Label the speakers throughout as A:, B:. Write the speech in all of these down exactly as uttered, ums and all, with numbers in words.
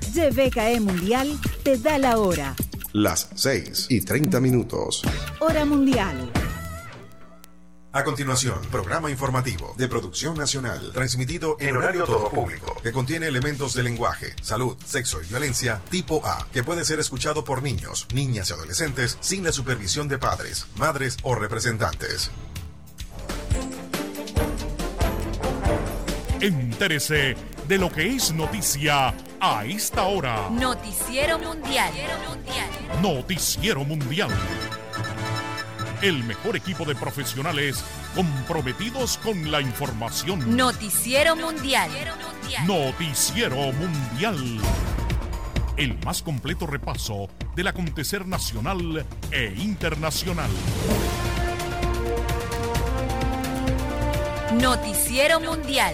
A: Y V K E Mundial te da la hora.
B: Las seis y treinta minutos.
A: Hora mundial.
C: A continuación, programa informativo de producción nacional, transmitido en horario todo público, que contiene elementos de lenguaje, salud, sexo y violencia tipo A, que puede ser escuchado por niños, niñas y adolescentes sin la supervisión de padres, madres o representantes.
D: Entérese de lo que es noticia a esta hora.
E: Noticiero Mundial.
D: Noticiero Mundial. El mejor equipo de profesionales comprometidos con la información.
E: Noticiero Mundial.
D: Noticiero Mundial. El más completo repaso del acontecer nacional e internacional.
E: Noticiero Mundial.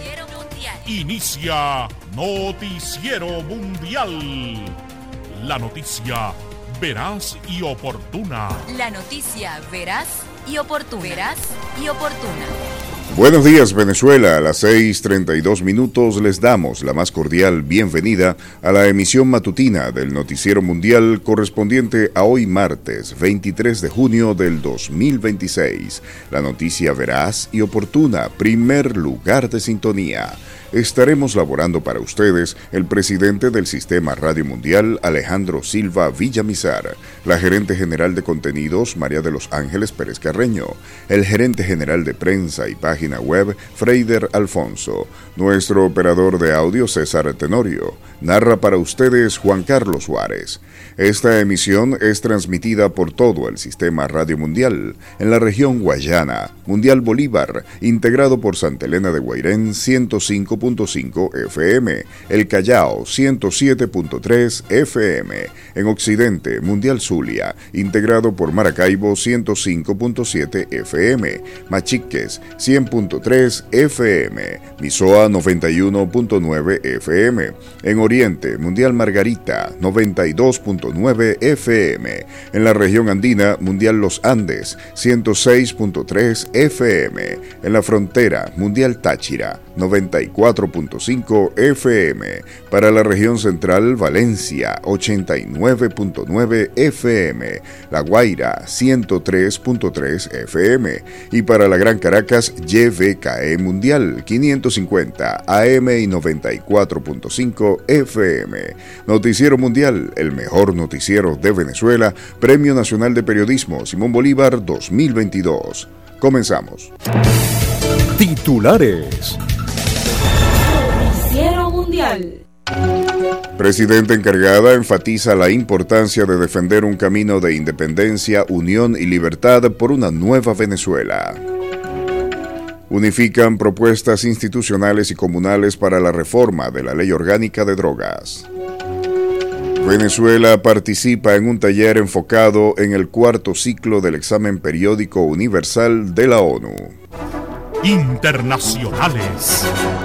D: Inicia Noticiero Mundial. La noticia veraz y oportuna.
E: La noticia veraz y oportuna. Veraz y oportuna.
F: Buenos días, Venezuela. A las seis treinta y dos minutos les damos la más cordial bienvenida a la emisión matutina del Noticiero Mundial correspondiente a hoy martes veintitrés de junio del dos mil veintiséis. La noticia veraz y oportuna, primer lugar de sintonía. Estaremos laborando para ustedes el presidente del Sistema Radio Mundial, Alejandro Silva Villamizar, la gerente general de contenidos, María de los Ángeles Pérez Carreño, el gerente general de prensa y página web, Freider Alfonso, nuestro operador de audio, César Tenorio. Narra para ustedes Juan Carlos Suárez. Esta emisión es transmitida por todo el Sistema Radio Mundial, en la región Guayana, Mundial Bolívar, integrado por Santa Elena de Guairén, ciento cinco punto cinco F M, El Callao, ciento siete punto tres F M, en Occidente, Mundial Zulia, integrado por Maracaibo, ciento cinco punto siete F M, Machiques, cien punto tres F M, Misoa, noventa y uno punto nueve F M, en Oriente, Mundial Margarita, noventa y dos punto nueve F M, en la región andina, Mundial Los Andes, ciento seis punto tres F M, en la frontera, Mundial Táchira, noventa y cuatro punto cinco F M, para la región central, Valencia, ochenta y nueve punto nueve F M, La Guaira, ciento tres punto tres F M, y para la Gran Caracas, Y V K E Mundial, quinientos cincuenta A M y noventa y cuatro punto cinco F M. Noticiero Mundial, el mejor noticiero de Venezuela, Premio Nacional de Periodismo Simón Bolívar dos mil veintidós. Comenzamos.
G: Titulares.
A: Noticiero Mundial.
F: Presidenta encargada enfatiza la importancia de defender un camino de independencia, unión y libertad por una nueva Venezuela. Unifican propuestas institucionales y comunales para la reforma de la Ley Orgánica de Drogas. Venezuela participa en un taller enfocado en el cuarto ciclo del examen periódico universal de la ONU.
D: Internacionales.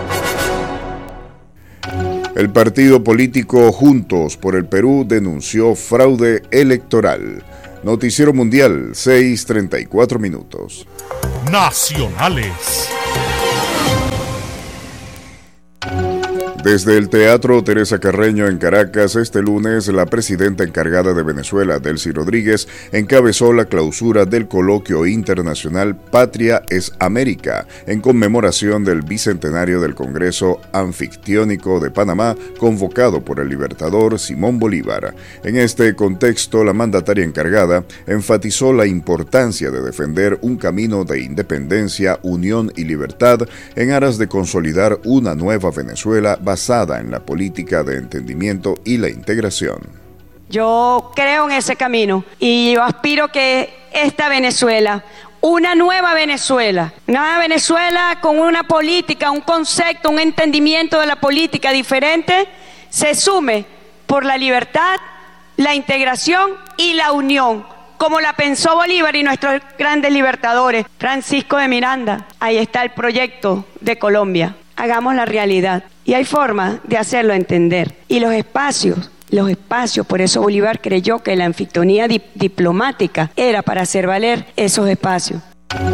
F: El partido político Juntos por el Perú denunció fraude electoral. Noticiero Mundial, seis treinta y cuatro minutos.
D: Nacionales.
F: Desde el Teatro Teresa Carreño en Caracas, este lunes, la presidenta encargada de Venezuela, Delcy Rodríguez, encabezó la clausura del coloquio internacional Patria es América, en conmemoración del bicentenario del Congreso Anfictiónico de Panamá, convocado por el libertador Simón Bolívar. En este contexto, la mandataria encargada enfatizó la importancia de defender un camino de independencia, unión y libertad en aras de consolidar una nueva Venezuela basada en la política de entendimiento y la integración.
H: Yo creo en ese camino y yo aspiro que esta Venezuela, una nueva Venezuela, una Venezuela con una política, un concepto, un entendimiento de la política diferente, se sume por la libertad, la integración y la unión, como la pensó Bolívar y nuestros grandes libertadores. Francisco de Miranda, ahí está el proyecto de Colombia. Hagamos la realidad. Y hay forma de hacerlo entender. Y los espacios, los espacios, por eso Bolívar creyó que la anfictonía di- diplomática era para hacer valer esos espacios.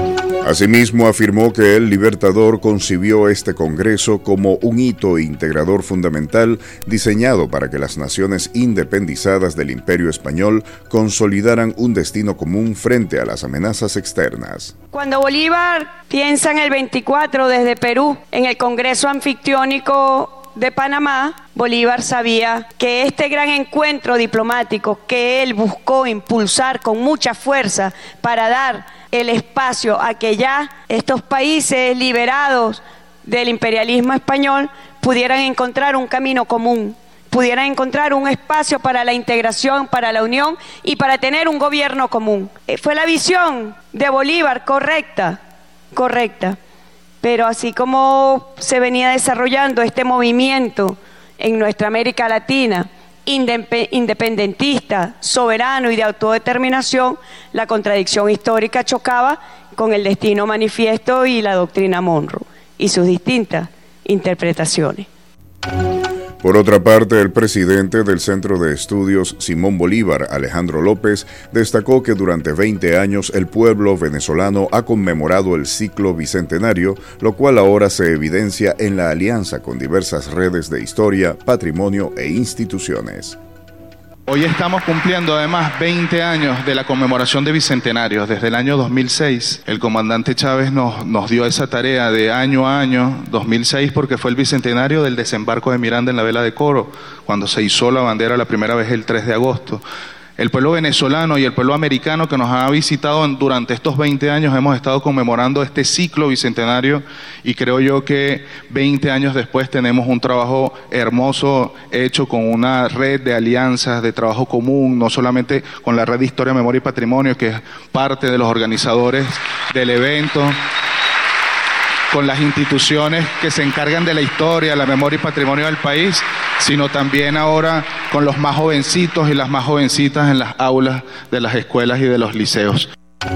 F: Asimismo, afirmó que el Libertador concibió este Congreso como un hito integrador fundamental diseñado para que las naciones independizadas del Imperio Español consolidaran un destino común frente a las amenazas externas.
H: Cuando Bolívar piensa en el veinticuatro desde Perú, en el Congreso Anfictiónico de Panamá, Bolívar sabía que este gran encuentro diplomático que él buscó impulsar con mucha fuerza para dar el espacio a que ya estos países liberados del imperialismo español pudieran encontrar un camino común, pudieran encontrar un espacio para la integración, para la unión y para tener un gobierno común. Fue la visión de Bolívar correcta, correcta. Pero así como se venía desarrollando este movimiento en nuestra América Latina, independentista, soberano y de autodeterminación, la contradicción histórica chocaba con el destino manifiesto y la doctrina Monroe y sus distintas interpretaciones.
F: Por otra parte, el presidente del Centro de Estudios Simón Bolívar, Alejandro López, destacó que durante veinte años el pueblo venezolano ha conmemorado el ciclo bicentenario, lo cual ahora se evidencia en la alianza con diversas redes de historia, patrimonio e instituciones.
G: Hoy estamos cumpliendo además veinte años de la conmemoración de bicentenarios. Desde el año dos mil seis, el comandante Chávez nos, nos dio esa tarea de año a año, dos mil seis porque fue el bicentenario del desembarco de Miranda en la Vela de Coro, cuando se izó la bandera la primera vez el tres de agosto. El pueblo venezolano y el pueblo americano que nos ha visitado durante estos veinte años hemos estado conmemorando este ciclo bicentenario y creo yo que veinte años después tenemos un trabajo hermoso hecho con una red de alianzas, de trabajo común, no solamente con la red de Historia, Memoria y Patrimonio, que es parte de los organizadores del evento, con las instituciones que se encargan de la historia, la memoria y patrimonio del país, sino también ahora con los más jovencitos y las más jovencitas en las aulas de las escuelas y de los liceos.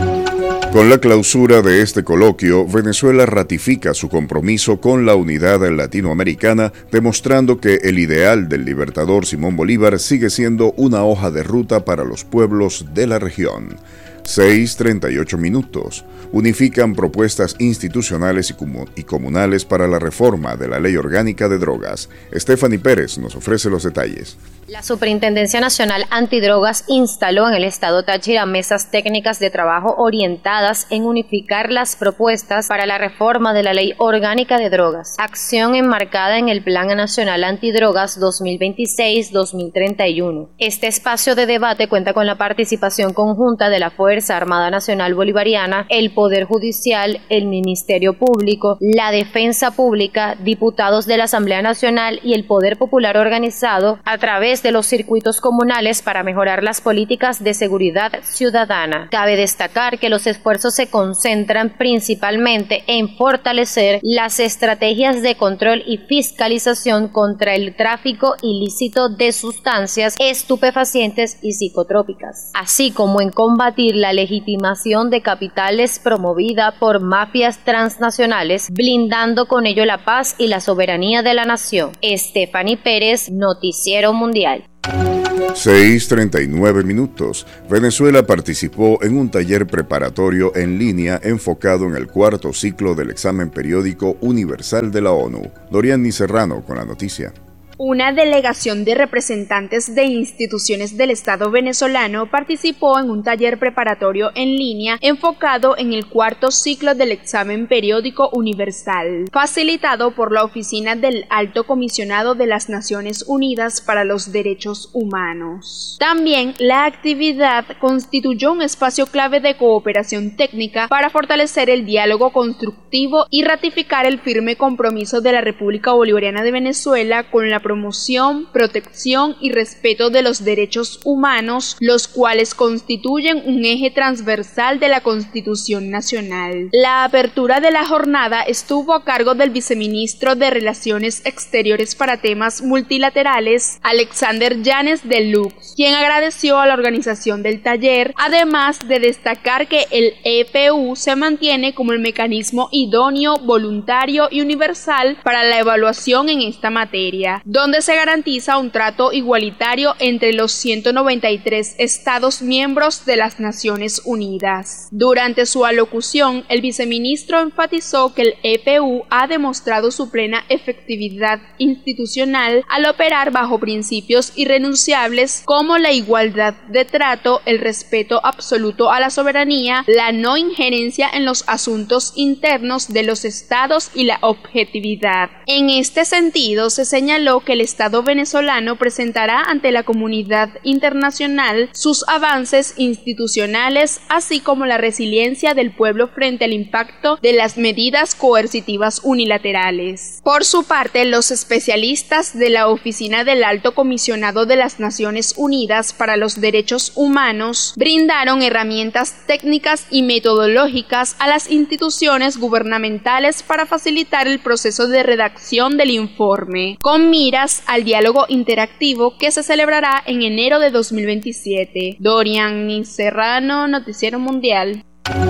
F: Con la clausura de este coloquio, Venezuela ratifica su compromiso con la unidad latinoamericana, demostrando que el ideal del libertador Simón Bolívar sigue siendo una hoja de ruta para los pueblos de la región. seis treinta y ocho minutos. Unifican propuestas institucionales y, comun- y comunales para la reforma de la Ley Orgánica de Drogas. Stephanie Pérez nos ofrece los detalles.
I: La Superintendencia Nacional Antidrogas instaló en el estado Táchira mesas técnicas de trabajo orientadas en unificar las propuestas para la reforma de la Ley Orgánica de Drogas, acción enmarcada en el Plan Nacional Antidrogas dos mil veintiséis a dos mil treinta y uno. Este espacio de debate cuenta con la participación conjunta de la Fuerza Armada Nacional Bolivariana, el Poder Judicial, el Ministerio Público, la Defensa Pública, diputados de la Asamblea Nacional y el Poder Popular Organizado a través de los circuitos comunales para mejorar las políticas de seguridad ciudadana. Cabe destacar que los esfuerzos se concentran principalmente en fortalecer las estrategias de control y fiscalización contra el tráfico ilícito de sustancias estupefacientes y psicotrópicas, así como en combatir la legitimación de capitales promovida por mafias transnacionales, blindando con ello la paz y la soberanía de la nación. Stephanie Pérez, Noticiero Mundial.
F: seis treinta y nueve minutos. Venezuela participó en un taller preparatorio en línea enfocado en el cuarto ciclo del examen periódico universal de la ONU. Doriani Serrano con la noticia.
J: Una delegación de representantes de instituciones del Estado venezolano participó en un taller preparatorio en línea enfocado en el cuarto ciclo del examen periódico universal, facilitado por la Oficina del Alto Comisionado de las Naciones Unidas para los Derechos Humanos. También la actividad constituyó un espacio clave de cooperación técnica para fortalecer el diálogo constructivo y ratificar el firme compromiso de la República Bolivariana de Venezuela con la promoción, protección y respeto de los derechos humanos, los cuales constituyen un eje transversal de la Constitución Nacional. La apertura de la jornada estuvo a cargo del viceministro de Relaciones Exteriores para temas multilaterales, Alexander Yanes de Lux, quien agradeció a la organización del taller, además de destacar que el E P U se mantiene como el mecanismo idóneo, voluntario y universal para la evaluación en esta materia, donde se garantiza un trato igualitario entre los ciento noventa y tres Estados miembros de las Naciones Unidas. Durante su alocución, el viceministro enfatizó que el E P U ha demostrado su plena efectividad institucional al operar bajo principios irrenunciables como la igualdad de trato, el respeto absoluto a la soberanía, la no injerencia en los asuntos internos de los estados y la objetividad. En este sentido, se señaló que el Estado venezolano presentará ante la comunidad internacional sus avances institucionales, así como la resiliencia del pueblo frente al impacto de las medidas coercitivas unilaterales. Por su parte, los especialistas de la Oficina del Alto Comisionado de las Naciones Unidas para los Derechos Humanos brindaron herramientas técnicas y metodológicas a las instituciones gubernamentales para facilitar el proceso de redacción del informe, con miras al diálogo interactivo que se celebrará en enero de dos mil veintisiete. Dorian Serrano, Noticiero Mundial.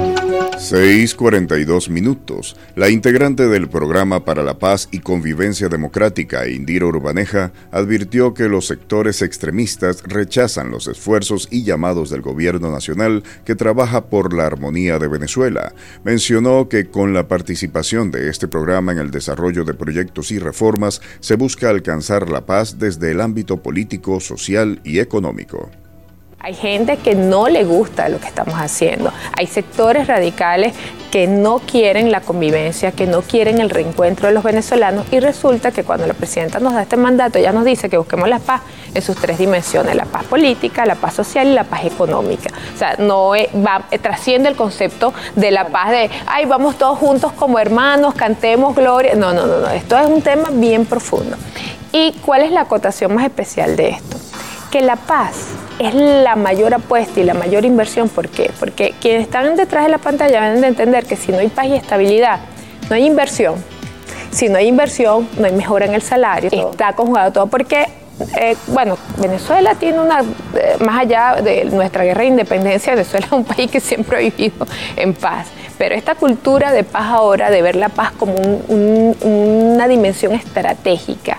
F: seis cuarenta y dos minutos. La integrante del Programa para la Paz y Convivencia Democrática, Indira Urbaneja, advirtió que los sectores extremistas rechazan los esfuerzos y llamados del gobierno nacional que trabaja por la armonía de Venezuela. Mencionó que con la participación de este programa en el desarrollo de proyectos y reformas se busca alcanzar la paz desde el ámbito político, social y económico.
K: Hay gente que no le gusta lo que estamos haciendo. Hay sectores radicales que no quieren la convivencia, que no quieren el reencuentro de los venezolanos, y resulta que cuando la presidenta nos da este mandato, ella nos dice que busquemos la paz en sus tres dimensiones: la paz política, la paz social y la paz económica. O sea, no es, va, trasciende el concepto de la paz de, ay, vamos todos juntos como hermanos, cantemos gloria. No, no, no, no. Esto es un tema bien profundo. ¿Y cuál es la acotación más especial de esto? Que la paz es la mayor apuesta y la mayor inversión. ¿Por qué? Porque quienes están detrás de la pantalla deben de entender que si no hay paz y estabilidad, no hay inversión. Si no hay inversión, no hay mejora en el salario. Está conjugado todo porque, eh, bueno, Venezuela tiene una, eh, más allá de nuestra guerra de independencia, Venezuela es un país que siempre ha vivido en paz. Pero esta cultura de paz ahora, de ver la paz como un, un, una dimensión estratégica.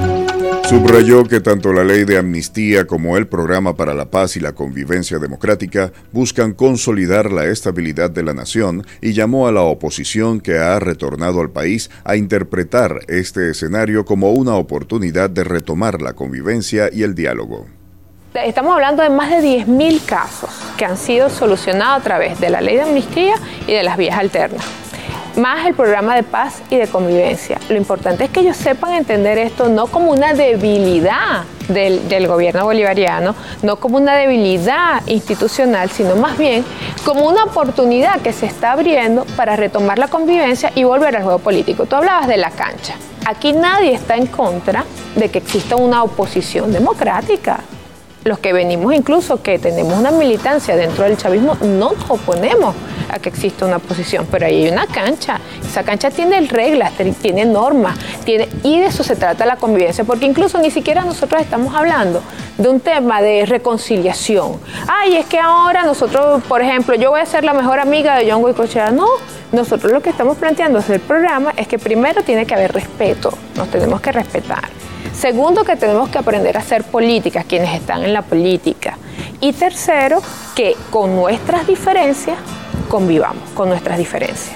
F: Subrayó que tanto la ley de amnistía como el programa para la paz y la convivencia democrática buscan consolidar la estabilidad de la nación y llamó a la oposición que ha retornado al país a interpretar este escenario como una oportunidad de retomar la convivencia y el diálogo.
K: Estamos hablando de más de diez mil casos que han sido solucionados a través de la ley de amnistía y de las vías alternas, más el programa de paz y de convivencia. Lo importante es que ellos sepan entender esto no como una debilidad del, del gobierno bolivariano, no como una debilidad institucional, sino más bien como una oportunidad que se está abriendo para retomar la convivencia y volver al juego político. Tú hablabas de la cancha. Aquí nadie está en contra de que exista una oposición democrática. Los que venimos, incluso que tenemos una militancia dentro del chavismo, no nos oponemos a que exista una oposición, pero ahí hay una cancha. Esa cancha tiene reglas, tiene normas, tiene, y de eso se trata la convivencia, porque incluso ni siquiera nosotros estamos hablando de un tema de reconciliación. Ay, es que ahora nosotros, por ejemplo, yo voy a ser la mejor amiga de John Goycochea. No, nosotros lo que estamos planteando desde el programa es que primero tiene que haber respeto, nos tenemos que respetar. Segundo, que tenemos que aprender a hacer política, quienes están en la política. Y tercero, que con nuestras diferencias convivamos, con nuestras diferencias.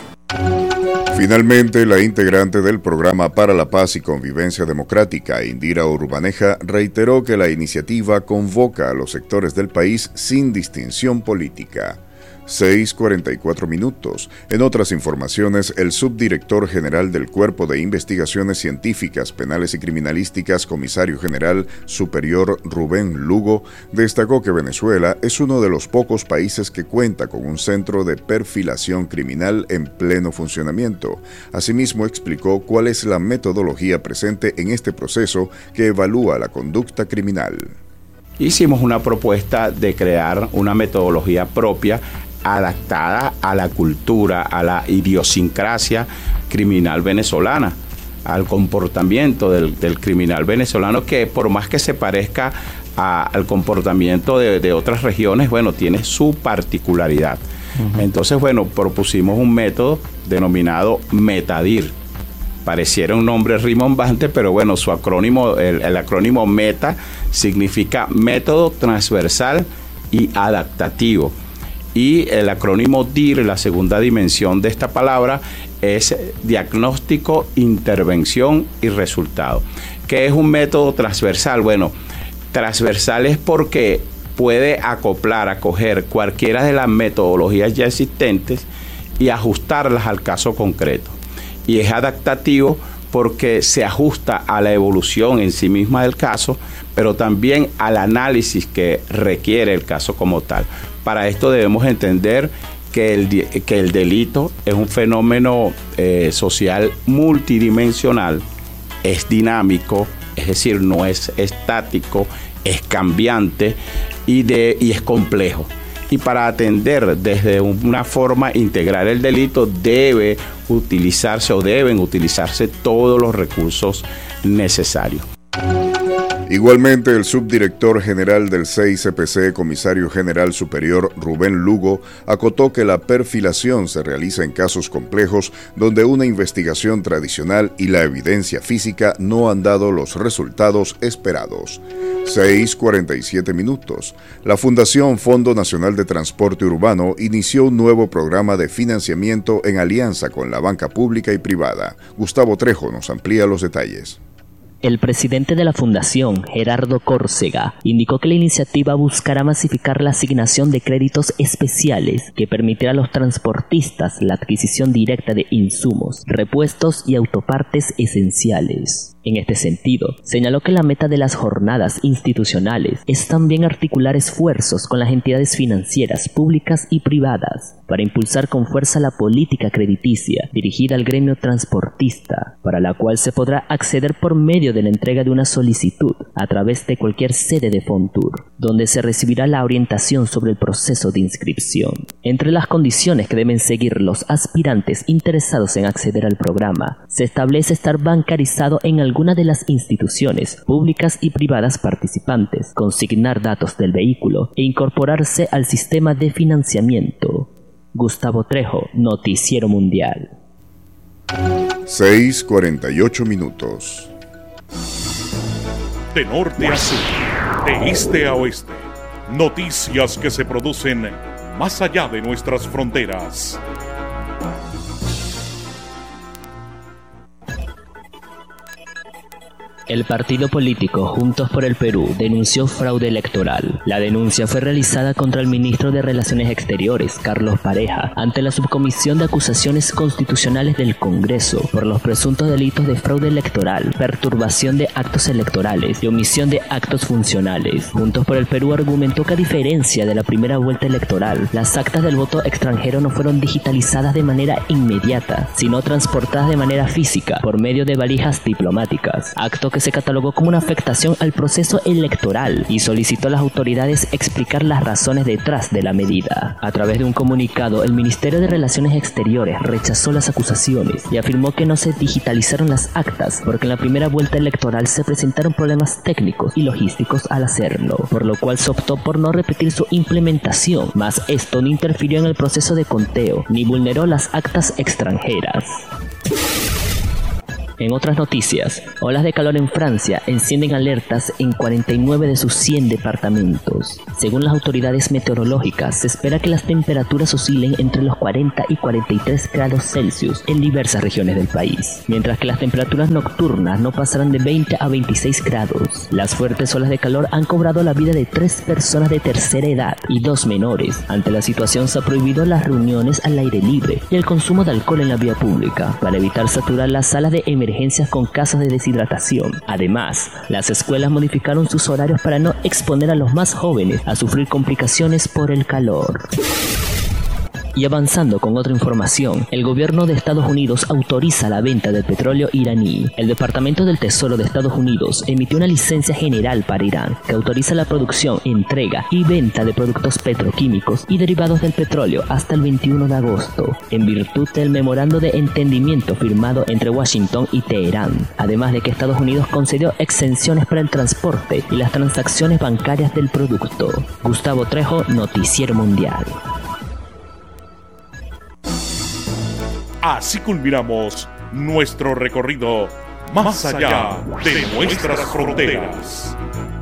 F: Finalmente, la integrante del Programa para la Paz y Convivencia Democrática, Indira Urbaneja, reiteró que la iniciativa convoca a los sectores del país sin distinción política. seis cuarenta y cuatro minutos. En otras informaciones, el subdirector general del Cuerpo de Investigaciones Científicas, Penales y Criminalísticas, comisario general superior Rubén Lugo, destacó que Venezuela es uno de los pocos países que cuenta con un centro de perfilación criminal en pleno funcionamiento. Asimismo, explicó cuál es la metodología presente en este proceso que evalúa la conducta criminal.
L: Hicimos una propuesta de crear una metodología propia adaptada a la cultura, a la idiosincrasia criminal venezolana, al comportamiento del, del criminal venezolano, que por más que se parezca a, al comportamiento de, de otras regiones, bueno, tiene su particularidad. Uh-huh. Entonces, bueno, propusimos un método denominado Metadir. Pareciera un nombre rimbombante, pero bueno, su acrónimo, el, el acrónimo META significa método transversal y adaptativo. Y el acrónimo D I R, la segunda dimensión de esta palabra, es diagnóstico, intervención y resultado. ¿Qué es un método transversal? Bueno, transversal es porque puede acoplar, acoger cualquiera de las metodologías ya existentes y ajustarlas al caso concreto. Y es adaptativo porque se ajusta a la evolución en sí misma del caso, pero también al análisis que requiere el caso como tal. Para esto debemos entender que el, que el delito es un fenómeno eh, social multidimensional, es dinámico, es decir, no es estático, es cambiante y, de, y es complejo. Y para atender desde una forma integral el delito debe utilizarse o deben utilizarse todos los recursos necesarios.
F: Igualmente, el subdirector general del C I C P C, comisario general superior Rubén Lugo, acotó que la perfilación se realiza en casos complejos donde una investigación tradicional y la evidencia física no han dado los resultados esperados. seis cuarenta y siete minutos. La Fundación Fondo Nacional de Transporte Urbano inició un nuevo programa de financiamiento en alianza con la banca pública y privada. Gustavo Trejo nos amplía los detalles.
M: El presidente de la Fundación, Gerardo Córcega, indicó que la iniciativa buscará masificar la asignación de créditos especiales que permitirá a los transportistas la adquisición directa de insumos, repuestos y autopartes esenciales. En este sentido, señaló que la meta de las jornadas institucionales es también articular esfuerzos con las entidades financieras públicas y privadas para impulsar con fuerza la política crediticia dirigida al gremio transportista, para la cual se podrá acceder por medio de la entrega de una solicitud a través de cualquier sede de Fontur, donde se recibirá la orientación sobre el proceso de inscripción. Entre las condiciones que deben seguir los aspirantes interesados en acceder al programa, se establece estar bancarizado en alguna de las instituciones públicas y privadas participantes, consignar datos del vehículo e incorporarse al sistema de financiamiento. Gustavo Trejo, Noticiero Mundial.
F: seis cuarenta y ocho minutos.
D: De norte a sur, de este a oeste, noticias que se producen más allá de nuestras fronteras.
M: El partido político Juntos por el Perú denunció fraude electoral. La denuncia fue realizada contra el ministro de Relaciones Exteriores, Carlos Pareja, ante la Subcomisión de Acusaciones Constitucionales del Congreso por los presuntos delitos de fraude electoral, perturbación de actos electorales y omisión de actos funcionales. Juntos por el Perú argumentó que a diferencia de la primera vuelta electoral, las actas del voto extranjero no fueron digitalizadas de manera inmediata, sino transportadas de manera física por medio de valijas diplomáticas, acto que se catalogó como una afectación al proceso electoral y solicitó a las autoridades explicar las razones detrás de la medida. A través de un comunicado, el Ministerio de Relaciones Exteriores rechazó las acusaciones y afirmó que no se digitalizaron las actas porque en la primera vuelta electoral se presentaron problemas técnicos y logísticos al hacerlo, por lo cual se optó por no repetir su implementación, mas esto no interfirió en el proceso de conteo ni vulneró las actas extranjeras. En otras noticias, olas de calor en Francia encienden alertas en cuarenta y nueve de sus cien departamentos. Según las autoridades meteorológicas, se espera que las temperaturas oscilen entre los cuarenta y cuarenta y tres grados Celsius en diversas regiones del país, mientras que las temperaturas nocturnas no pasarán de veinte a veintiséis grados. Las fuertes olas de calor han cobrado la vida de tres personas de tercera edad y dos menores. Ante la situación se ha prohibido las reuniones al aire libre y el consumo de alcohol en la vía pública, para evitar saturar las salas de emergencia emergencias con casos de deshidratación. Además, las escuelas modificaron sus horarios para no exponer a los más jóvenes a sufrir complicaciones por el calor. Y avanzando con otra información, el gobierno de Estados Unidos autoriza la venta del petróleo iraní. El Departamento del Tesoro de Estados Unidos emitió una licencia general para Irán que autoriza la producción, entrega y venta de productos petroquímicos y derivados del petróleo hasta el veintiuno de agosto, en virtud del memorando de entendimiento firmado entre Washington y Teherán, además de que Estados Unidos concedió exenciones para el transporte y las transacciones bancarias del producto. Gustavo Trejo, Noticiero Mundial.
D: Así culminamos nuestro recorrido más allá de nuestras fronteras.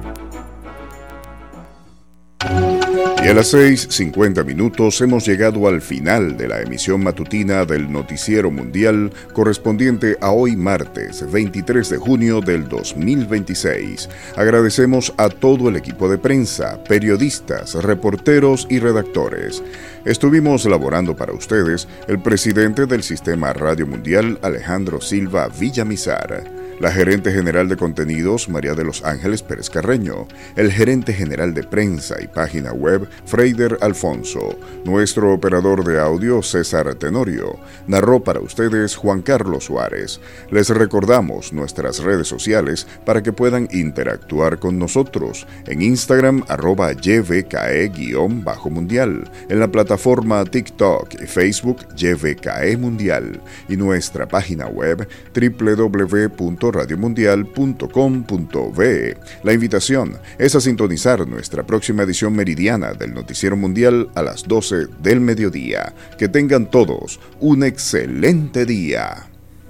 F: Y a las seis cincuenta minutos hemos llegado al final de la emisión matutina del Noticiero Mundial correspondiente a hoy martes veintitrés de junio del dos mil veintiséis. Agradecemos a todo el equipo de prensa, periodistas, reporteros y redactores. Estuvimos laborando para ustedes el presidente del Sistema Radio Mundial, Alejandro Silva Villamizar, la gerente general de contenidos, María de los Ángeles Pérez Carreño, el gerente general de prensa y página web, Freider Alfonso, nuestro operador de audio, César Tenorio. Narró para ustedes Juan Carlos Suárez. Les recordamos nuestras redes sociales para que puedan interactuar con nosotros. En Instagram, arroba yvke-mundial, en la plataforma TikTok y Facebook, yvke mundial, y nuestra página web, doble u doble u doble u punto radio mundial punto com punto be. La invitación es a sintonizar nuestra próxima edición meridiana del Noticiero Mundial a las doce del mediodía. Que tengan todos un excelente día.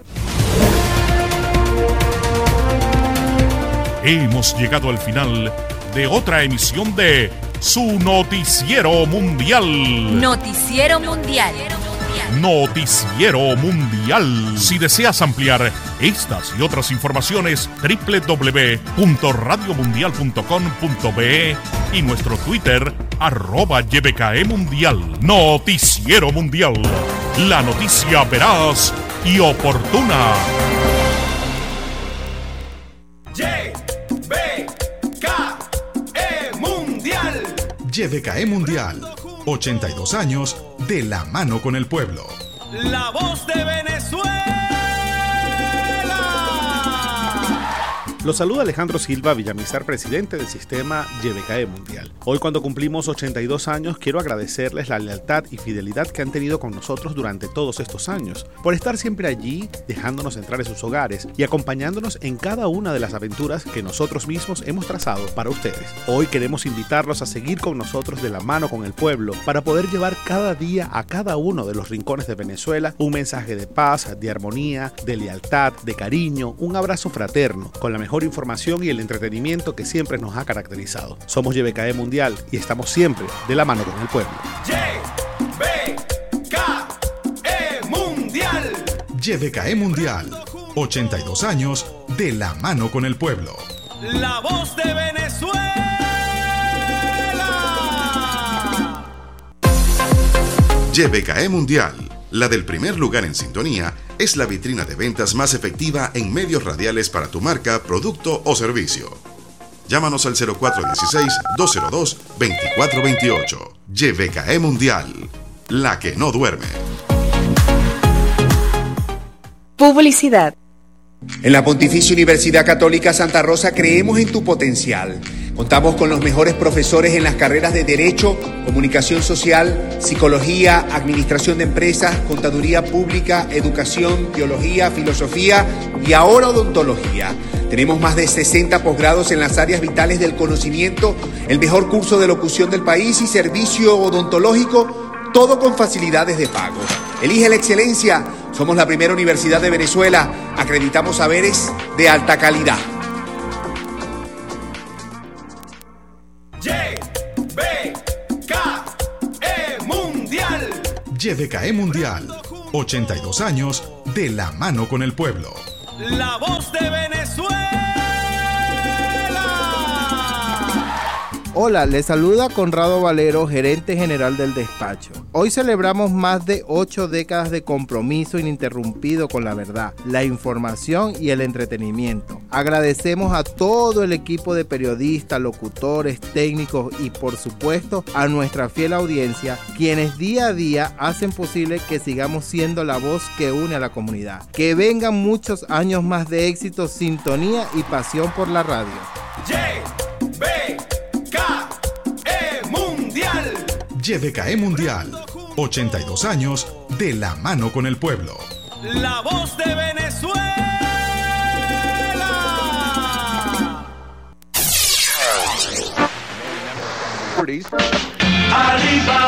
D: Hemos llegado al final de otra emisión de su Noticiero Mundial.
E: Noticiero Mundial.
D: Noticiero Mundial. Si deseas ampliar estas y otras informaciones, doble u doble u doble u punto radio mundial punto com punto be y nuestro Twitter, arroba yvke mundial. Noticiero Mundial. La noticia veraz y oportuna.
N: Y V K E Mundial.
C: Y V K E Mundial. ochenta y dos años de la mano con el pueblo.
N: La voz de Venezuela.
O: Los saluda Alejandro Silva Villamizar, presidente del Sistema Y V K E Mundial. Hoy, cuando cumplimos ochenta y dos años, quiero agradecerles la lealtad y fidelidad que han tenido con nosotros durante todos estos años, por estar siempre allí, dejándonos entrar en sus hogares y acompañándonos en cada una de las aventuras que nosotros mismos hemos trazado para ustedes. Hoy queremos invitarlos a seguir con nosotros de la mano con el pueblo para poder llevar cada día a cada uno de los rincones de Venezuela un mensaje de paz, de armonía, de lealtad, de cariño, un abrazo fraterno, con la mejor información y el entretenimiento que siempre nos ha caracterizado. Somos Y V K E Mundial y estamos siempre de la mano con el pueblo.
N: Y V K E Mundial.
C: Y V K E Mundial. ochenta y dos años de la mano con el pueblo.
N: La voz de Venezuela.
B: Y V K E Mundial, la del primer lugar en sintonía, es la vitrina de ventas más efectiva en medios radiales para tu marca, producto o servicio. Llámanos al cero cuatro uno seis, dos cero dos, dos cuatro dos ocho. Y V K E Mundial, la que no duerme.
A: Publicidad.
P: En la Pontificia Universidad Católica Santa Rosa creemos en tu potencial. Contamos con los mejores profesores en las carreras de Derecho, Comunicación Social, Psicología, Administración de Empresas, Contaduría Pública, Educación, Teología, Filosofía y ahora Odontología. Tenemos más de sesenta posgrados en las áreas vitales del conocimiento, el mejor curso de locución del país y servicio odontológico, todo con facilidades de pago. Elige la excelencia. Somos la primera universidad de Venezuela. Acreditamos saberes de alta calidad.
N: Y V K E Mundial.
C: Y V K E Mundial. ochenta y dos años de la mano con el pueblo.
N: La voz de Venezuela.
Q: Hola, les saluda Conrado Valero, gerente general del despacho. Hoy celebramos más de ocho décadas de compromiso ininterrumpido con la verdad, la información y el entretenimiento. Agradecemos a todo el equipo de periodistas, locutores, técnicos y por supuesto a nuestra fiel audiencia, quienes día a día hacen posible que sigamos siendo la voz que une a la comunidad. Que vengan muchos años más de éxito, sintonía y pasión por la radio.
N: Y V K E Mundial.
C: Y V K E Mundial. ochenta y dos años de la mano con el pueblo.
N: La voz de Venezuela.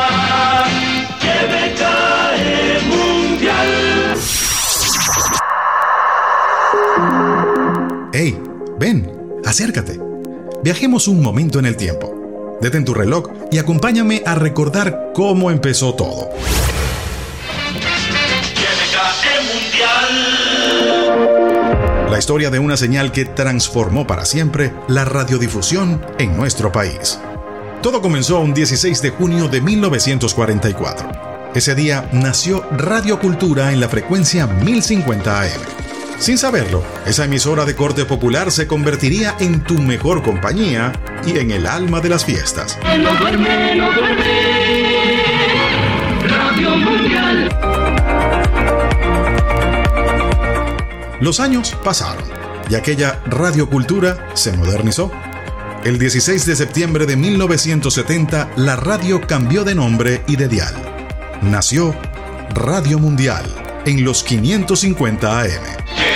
R: Arriba, Y V K E Mundial. ¡Hey! Ven, acércate. Viajemos un momento en el tiempo. Detén tu reloj y acompáñame a recordar cómo empezó todo. La historia de una señal que transformó para siempre la radiodifusión en nuestro país. Todo comenzó un dieciséis de junio de mil novecientos cuarenta y cuatro. Ese día nació Radio Cultura en la frecuencia mil cincuenta A M. Sin saberlo, esa emisora de corte popular se convertiría en tu mejor compañía y en el alma de las fiestas.
N: No duerme, no duerme. Radio Mundial.
R: Los años pasaron y aquella Radio Cultura se modernizó. El dieciséis de septiembre de mil novecientos setenta, la radio cambió de nombre y de dial. Nació Radio Mundial en los quinientos cincuenta A M.